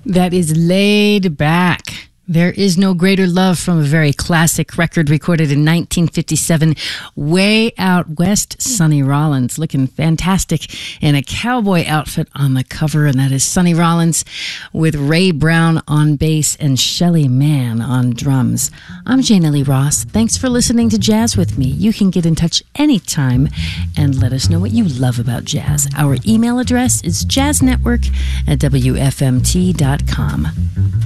That is Laid Back. There is no greater love from a very classic record recorded in 1957. Way Out West, Sonny Rollins looking fantastic in a cowboy outfit on the cover. And that is Sonny Rollins with Ray Brown on bass and Shelly Manne on drums. I'm Jana Lee Ross. Thanks for listening to Jazz with me. You can get in touch anytime and let us know what you love about jazz. Our email address is jazznetwork@wfmt.com.